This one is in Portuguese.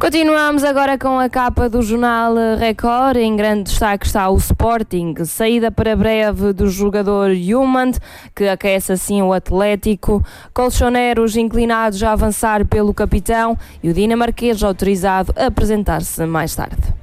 Continuamos agora com a capa do jornal Record. Em grande destaque está o Sporting, saída para breve do jogador Humand, que aquece assim o Atlético, colchoneros inclinados a avançar pelo capitão e o dinamarquês autorizado a apresentar-se mais tarde.